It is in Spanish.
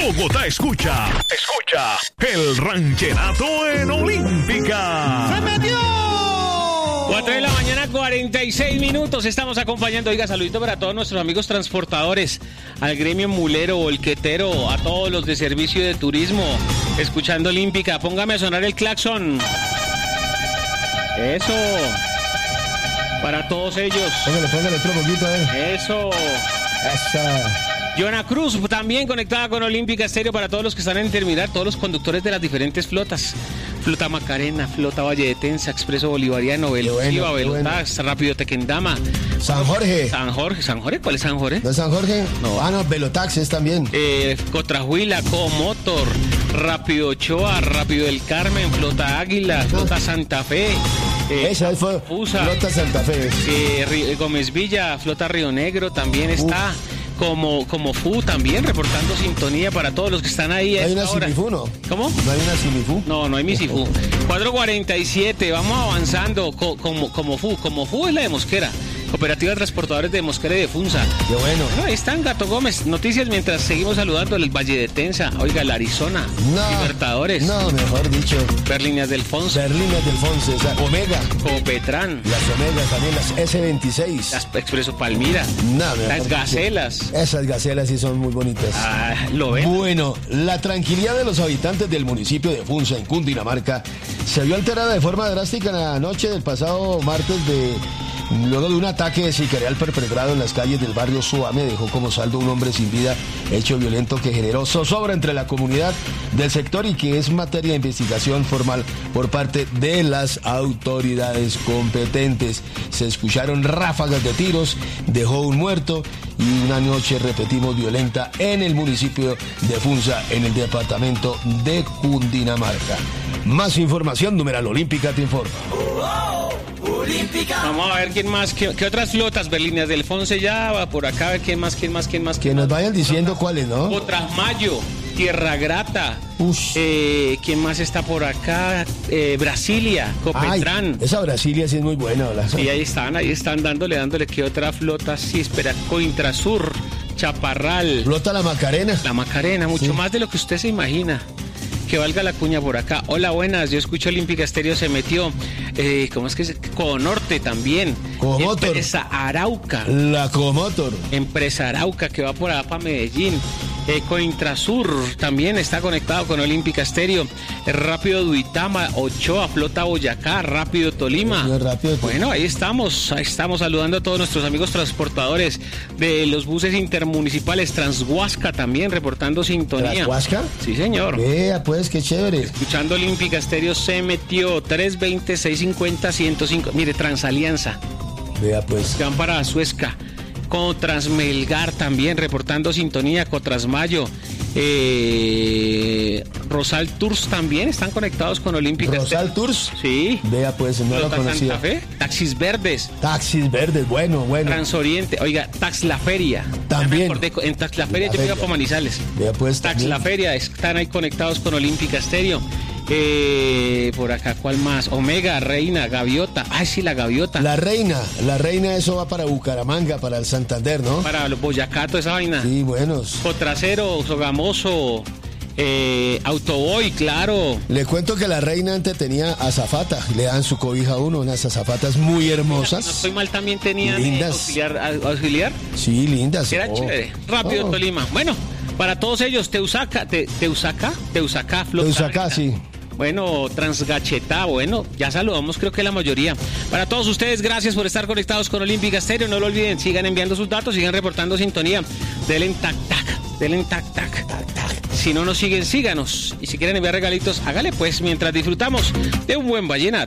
Bogotá escucha el rancherato en Olímpica. ¡Se metió! 4 de la mañana, 46 minutos. Estamos acompañando, oiga, saludito para todos nuestros amigos transportadores, al gremio mulero, volquetero, a todos los de servicio de turismo, escuchando Olímpica. Póngame a sonar el claxon. Eso. Para todos ellos. Póngale otro poquito, Eso. Esa. Joana Cruz, también conectada con Olímpica Estéreo, para todos los que están en terminar, todos los conductores de las diferentes flotas. Flota Macarena, Flota Valle de Tensa, Expreso Bolivariano, Velocidad, Velotax, Rápido Tequendama. San Jorge. ¿San Jorge? ¿Cuál es San Jorge? ¿No es San Jorge? No. No, Velotax es también. Cotrahuila, Comotor, Rápido Ochoa, Rápido del Carmen, Flota Águila, Flota Santa Fe. Esa fue Fusa, Flota Santa Fe. Gómez Villa, Flota Río Negro también está. Como FU también, reportando sintonía para todos los que están ahí. ¿Hay una Simifú, no? ¿Cómo? ¿No hay una Simifú? No hay Misifú. 4:47, vamos avanzando como FU es la de Mosquera. Cooperativa de Transportadores de Mosquera y de Funza. Qué bueno. Ahí están, Gato Gómez. Noticias mientras seguimos saludando el Valle de Tensa. Oiga, el Arizona. No. Libertadores. No, mejor dicho. Berlíneas del Fonse. Berlíneas del Fonse, Omega. Copetran. Las Omega, también las S26. Las Expreso Palmira. No, las Gacelas. Esas gacelas sí son muy bonitas. Lo ven. Bueno, la tranquilidad de los habitantes del municipio de Funza, en Cundinamarca, se vio alterada de forma drástica en la noche del pasado martes luego de un ataque sicarial perpetrado en las calles del barrio Suame. Dejó como saldo un hombre sin vida, hecho violento que generó zozobra entre la comunidad del sector y que es materia de investigación formal por parte de las autoridades competentes. Se escucharon ráfagas de tiros, dejó un muerto y una noche, repetimos, violenta en el municipio de Funza, en el departamento de Cundinamarca. Más información, numeral Olímpica te informa. Vamos a ver quién más, qué otras flotas. Berlíneas del Fonse ya va por acá, a ver quién más. Que nos vayan diciendo cuáles, ¿no? Otrasmayo, Tierra Grata. ¿Quién más está por acá? Brasilia, Copetran. Ay, esa Brasilia sí es muy buena, ¿verdad? Sí, ahí están dándole. ¿Qué otra flota? Sí, espera, Cointrasur, Chaparral. Flota La Macarena. La Macarena, mucho más de lo que usted se imagina. Que valga la cuña por acá. Hola, buenas, yo escucho Olímpica Estéreo, se metió. ¿Cómo es que es? Conorte también. Comotor. Empresa Arauca. La Comotor. Empresa Arauca, que va por allá para Medellín. Cointrasur también está conectado con Olímpica Estéreo. Rápido Duitama, Ochoa, Flota Boyacá, Rápido Tolima. Bueno, ahí estamos saludando a todos nuestros amigos transportadores de los buses intermunicipales. Transhuasca también reportando sintonía. ¿Transhuasca? Sí, señor. Vea, pues, qué chévere. Escuchando Olímpica Estéreo, se metió 320-650-105. Mire, Transalianza. Vea, pues. Que van para Suezca. Transmelgar también reportando sintonía. Cotrasmayo, Rosal Tours también están conectados con Olímpica. ¿Rosal Tours? Sí. Vea, pues, no lo conocía. Santa Fe, Taxis Verdes, bueno. Transoriente, oiga, Tax La Feria. También. En Tax La Feria yo iba para Manizales. Vea, pues, Tax La Feria, están ahí conectados con Olímpica Estéreo. Por acá, ¿cuál más? Omega, Reina, Gaviota. Ay, sí, la Gaviota. La Reina, eso va para Bucaramanga, para el Santander, ¿no? Para los Boyacá, toda esa vaina. Sí, buenos. Cotrasero, Sogamoso, Autoboy, claro. Le cuento que la Reina antes tenía azafata. Le dan su cobija a uno, unas azafatas muy hermosas. No estoy mal, también tenían lindas. Auxiliar. Sí, lindas. Era chévere. Rápido, Tolima. Bueno, para todos ellos, Teusaca, Flota. Teusaca, sí. Bueno, Transgachetá, bueno, ya saludamos creo que la mayoría. Para todos ustedes, gracias por estar conectados con Olímpica Estéreo. No lo olviden, sigan enviando sus datos, sigan reportando sintonía. Denle tac. Si no nos siguen, síganos. Y si quieren enviar regalitos, hágale pues, mientras disfrutamos de un buen vallenato.